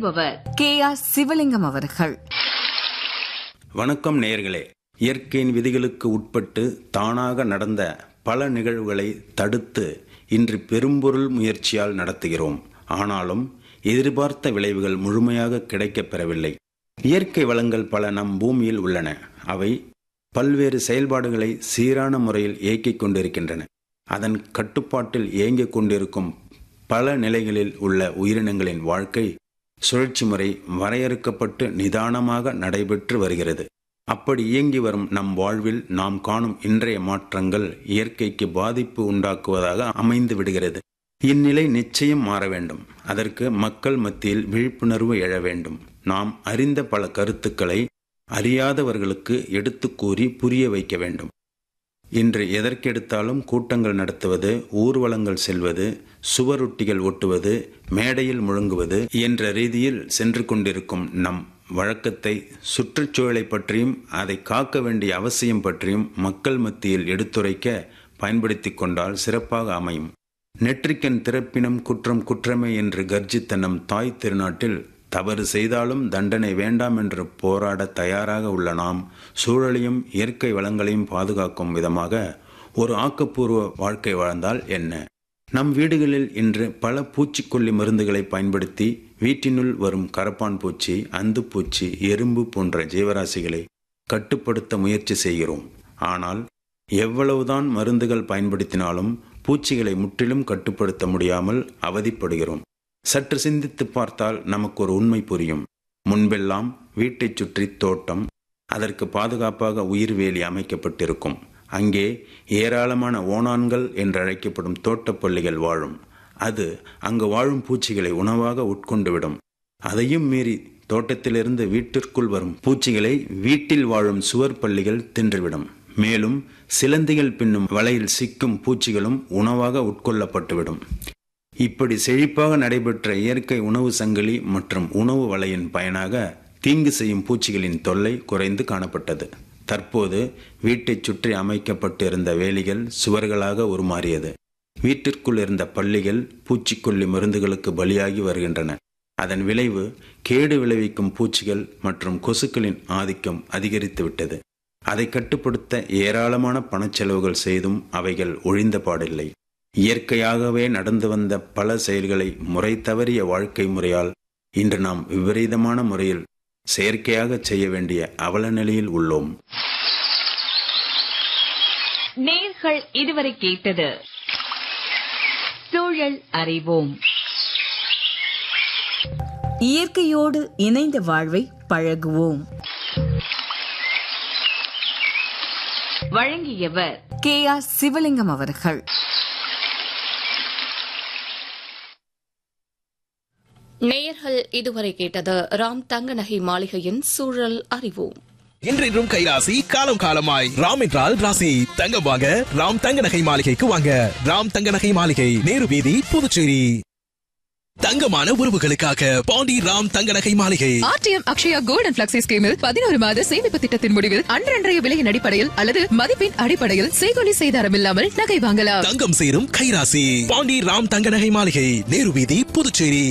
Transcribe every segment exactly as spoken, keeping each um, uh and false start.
எழுதுபவர் K R சிவலிங்கம் அவர்கள். வணக்கம் நேயர்களே. இயற்கையின் விதிகளுக்கு உட்பட்டு தானாக நடந்த பல நிகழ்வுகளை தடுத்து இன்று பெரும்பொருள் முயற்சியால் நடத்துகிறோம். ஆனாலும் எதிர்பார்த்த விளைவுகள் முழுமையாக கிடைக்கப் பெறவில்லை. இயற்கை வளங்கள் பல நம் பூமியில் உள்ளன. அவை பல்வேறு செயல்பாடுகளை சீரான முறையில் இயக்கிக் கொண்டிருக்கின்றன. அதன் கட்டுப்பாட்டில் இயங்கிக் கொண்டிருக்கும் பல நிலைகளில் உள்ள உயிரினங்களின் வாழ்க்கை சுழற்சி முறை வரையறுக்கப்பட்டு நிதானமாக நடைபெற்று வருகிறது. அப்படி இயங்கி வரும் நம் வாழ்வில் நாம் காணும் இன்றைய மாற்றங்கள் இயற்கைக்கு பாதிப்பு உண்டாக்குவதாக அமைந்து விடுகிறது. இந்நிலை நிச்சயம் மாற வேண்டும். அதற்கு மக்கள் மத்தியில் விழிப்புணர்வு எழ வேண்டும். நாம் அறிந்த பல கருத்துக்களை அறியாதவர்களுக்கு எடுத்து கூறி புரிய வைக்க வேண்டும். இன்று எதற்கெடுத்தாலும் கூட்டங்கள் நடத்துவது, ஊர்வலங்கள் செல்வது, சுவரொட்டிகள் ஒட்டுவது, மேடையில் முழங்குவது என்ற ரீதியில் சென்று கொண்டிருக்கும் நம் வழக்கத்தை சுற்றுச்சூழலை பற்றியும் அதை காக்க வேண்டிய அவசியம் பற்றியும் மக்கள் மத்தியில் எடுத்துரைக்க பயன்படுத்தி கொண்டால் சிறப்பாக அமையும். நெற்றிக்கண் திறப்பினும் குற்றம் குற்றமே என்று கர்ஜித்த நம் தாய் திருநாட்டில் தவறு செய்தாலும் தண்டனை வேண்டாம் என்று போராட தயாராக உள்ள நாம் சூழலையும் இயற்கை வளங்களையும் பாதுகாக்கும் விதமாக ஒரு ஆக்கப்பூர்வ வாழ்க்கை வாழ்ந்தால் என்ன? நம் வீடுகளில் இன்று பல பூச்சிக்கொல்லி மருந்துகளை பயன்படுத்தி வீட்டினுள் வரும் கரப்பான் பூச்சி, அந்துப்பூச்சி, எறும்பு போன்ற ஜீவராசிகளை கட்டுப்படுத்த முயற்சி செய்கிறோம். ஆனால் எவ்வளவுதான் மருந்துகள் பயன்படுத்தினாலும் பூச்சிகளை முற்றிலும் கட்டுப்படுத்த முடியாமல் அவதிப்படுகிறோம். சற்று சிந்தித்து பார்த்தால் நமக்கு ஒரு உண்மை புரியும். முன்பெல்லாம் வீட்டை சுற்றி தோட்டம், அதற்கு பாதுகாப்பாக உயிர்வேலி அமைக்கப்பட்டிருக்கும். அங்கே ஏராளமான ஓணான்கள் என்றழைக்கப்படும் தோட்டப்பள்ளிகள் வாழும். அது அங்கு வாழும் பூச்சிகளை உணவாக உட்கொண்டுவிடும். அதையும் மீறி தோட்டத்திலிருந்து வீட்டிற்குள் வரும் பூச்சிகளை வீட்டில் வாழும் சுவர் பள்ளிகள் தின்றுவிடும். மேலும் சிலந்திகள் பின்னும் வலையில் சிக்கும் பூச்சிகளும் உணவாக உட்கொள்ளப்பட்டுவிடும். இப்படி செழிப்பாக நடைபெற்ற இயற்கை உணவு சங்கிலி மற்றும் உணவு வலையின் பயனாக தீங்கு செய்யும் பூச்சிகளின் தொல்லை குறைந்து காணப்பட்டது. தற்போது வீட்டை சுற்றி அமைக்கப்பட்டிருந்த வேலிகள் சுவர்களாக உருமாறியது. வீட்டிற்குள் இருந்த பள்ளிகள் பூச்சிக்கொல்லி மருந்துகளுக்கு பலியாகி வருகின்றன. அதன் விளைவு கேடு விளைவிக்கும் பூச்சிகள் மற்றும் கொசுக்களின் ஆதிக்கம் அதிகரித்துவிட்டது. அதை கட்டுப்படுத்த ஏராளமான பணச்செலவுகள் செய்தும் அவைகள் ஒழிந்த பாடில்லை. இயற்கையாகவே நடந்து வந்த பல செயல்களை முறை தவறிய வாழ்க்கை முறையால் இன்று நாம் விபரீதமான முறையில் செயற்கையாக செய்ய வேண்டிய அவல நிலையில் உள்ளோம். நேர்கள் இதுவரை கேட்டது சூழல் அறிவோம். இயற்கையோடு இணைந்த வாழ்வை பழகுவோம். வழங்கியவர் கே ஆர் சிவலிங்கம் அவர்கள். நேயர்கள் இதுவரை கேட்டது ராம் தங்கநகை மாளிகையின் சூழல் அறிவோம். இன்றும் கைராசி காலம் காலமாய் ராம் என்றால் ராசி. தங்கம் வாங்க ராம் தங்க நகை மாளிகைக்கு வாங்க. ராம் தங்க நகை மாளிகை, நேரு வீதி, புதுச்சேரி. தங்கமான உறவுகளுக்காக பாண்டி ராம் தங்க நகை மாளிகை. RTM Akshaya gold and flexi ஸ்கீமில் பதினோரு மாத சேமிப்பு திட்டத்தின் முடிவில் அன்றன்றைய விலையின் அடிப்படையில் அல்லது மதிப்பின் அடிப்படையில் செய்கொலி செய்தாரம் இல்லாமல் நகை வாங்கலாம். தங்கம் சேரும் கைராசி பாண்டி ராம் தங்க நகை மாளிகை, நேரு வீதி, புதுச்சேரி.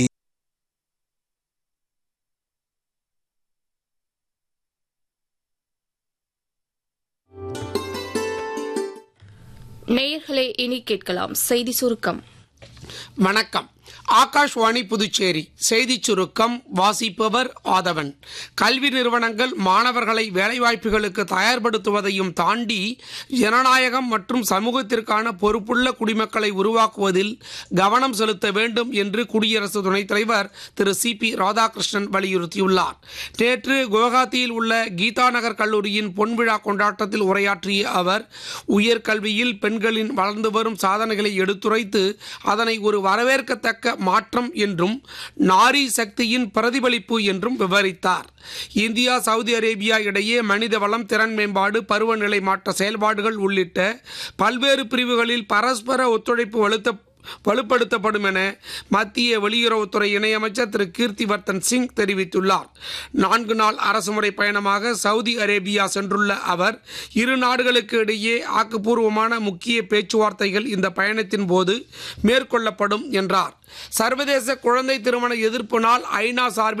நேயர்களே, இனி கேட்கலாம் செய்தி சுருக்கம். வணக்கம். ஆகாஷ்வாணி புதுச்சேரி செய்தி சுருக்கம் வாசிப்பவர் ஆதவன். கல்வி நிறுவனங்கள் மாணவர்களை வேலைவாய்ப்புகளுக்கு தயார்படுத்துவதையும் தாண்டி ஜனநாயகம் மற்றும் சமூகத்திற்கான பொறுப்புள்ள குடிமக்களை உருவாக்குவதில் கவனம் செலுத்த வேண்டும் என்று குடியரசு துணைத் தலைவர் திரு சி பி ராதாகிருஷ்ணன் வலியுறுத்தியுள்ளார். நேற்று குவஹாத்தியில் உள்ள கீதா நகர் கல்லூரியின் பொன்விழா கொண்டாட்டத்தில் உரையாற்றிய அவர் உயர்கல்வியில் பெண்களின் வளர்ந்து வரும் சாதனைகளை எடுத்துரைத்து அதனை ஒரு வரவேற்கத்தக்க மாற்றம் என்றும் நாரி சக்தியின் பிரதிபலிப்பு என்றும் விவரித்தார். இந்தியா சவுதி அரேபியா இடையே மனித வளம், திறன் மேம்பாடு, பருவநிலை மாற்ற செயல்பாடுகள் உள்ளிட்ட பல்வேறு பிரிவுகளில் பரஸ்பர ஒத்துழைப்பு வலுத்த வலுப்படுத்தப்படும் என மத்திய வெளியுறவுத்துறை இணையமைச்சர் திரு கீர்த்திவர்தன் சிங் தெரிவித்துள்ளார். நான்கு நாள் அரசுமுறை பயணமாக சவுதி அரேபியா சென்றுள்ள அவர் இரு நாடுகளுக்கு இடையே ஆக்கப்பூர்வமான முக்கிய பேச்சுவார்த்தைகள் இந்த பயணத்தின் போது மேற்கொள்ளப்படும் என்றார். சர்வதேச குழந்தை திருமண எதிர்ப்பு நாள் ஐநா சார்பில்